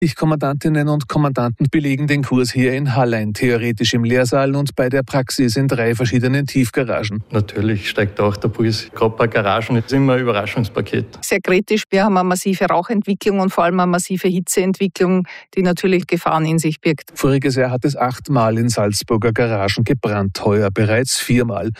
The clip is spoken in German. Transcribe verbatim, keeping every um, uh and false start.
Kommandantinnen und Kommandanten belegen den Kurs hier in Hallein, theoretisch im Lehrsaal und bei der Praxis in drei verschiedenen Tiefgaragen. Natürlich steigt auch der Puls. Gerade bei Garagen ist immer ein Überraschungspaket. Sehr kritisch. Wir haben eine massive Rauchentwicklung und vor allem eine massive Hitzeentwicklung, die natürlich Gefahren in sich birgt. Voriges Jahr hat es achtmal in Salzburger Garagen gebrannt, heuer bereits viermal.